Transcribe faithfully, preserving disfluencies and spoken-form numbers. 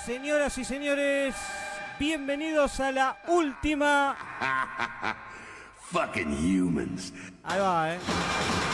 Señoras y señores, bienvenidos a la última... Fucking humans. Ahí va, eh.